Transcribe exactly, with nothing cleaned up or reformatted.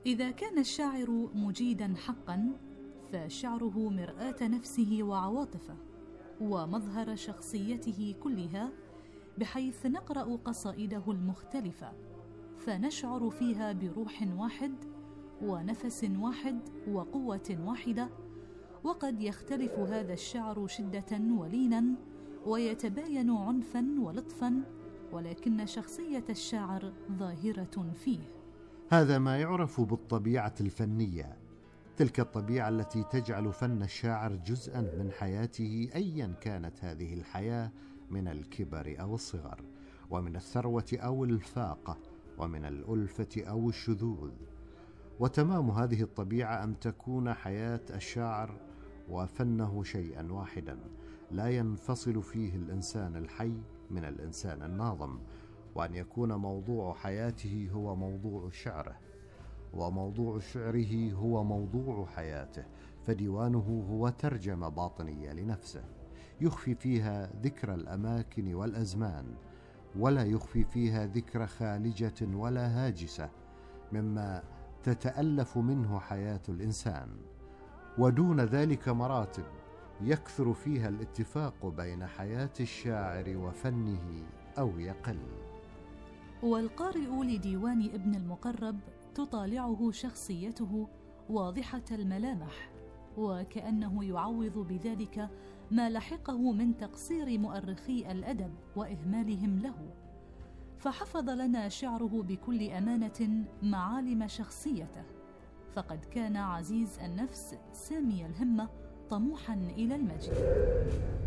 إذا كان الشاعر مجيدا حقا، فشعره مرآة نفسه وعواطفه ومظهر شخصيته كلها، بحيث نقرأ قصائده المختلفة فنشعر فيها بروح واحد ونفس واحد وقوة واحدة. وقد يختلف هذا الشعر شدة ولينا، ويتباين عنفا ولطفا، ولكن شخصية الشاعر ظاهرة فيه. هذا ما يعرف بالطبيعة الفنية، تلك الطبيعة التي تجعل فن الشاعر جزءا من حياته، أيا كانت هذه الحياة، من الكبر أو الصغر، ومن الثروة أو الفاقة، ومن الألفة أو الشذوذ. وتمام هذه الطبيعة أن تكون حياة الشاعر وفنه شيئا واحدا، لا ينفصل فيه الإنسان الحي من الإنسان الناظم، وأن يكون موضوع حياته هو موضوع شعره، وموضوع شعره هو موضوع حياته. فديوانه هو ترجمة باطنية لنفسه، يخفي فيها ذكر الأماكن والأزمان، ولا يخفي فيها ذكر خالجة ولا هاجسة مما تتألف منه حياة الإنسان. ودون ذلك مراتب يكثر فيها الاتفاق بين حياة الشاعر وفنه أو يقل. والقارئ لديوان ابن المقرب تطالعه شخصيته واضحة الملامح، وكأنه يعوض بذلك ما لحقه من تقصير مؤرخي الأدب وإهمالهم له، فحفظ لنا شعره بكل أمانة معالم شخصيته، فقد كان عزيز النفس سامي الهمة طموحا إلى المجد.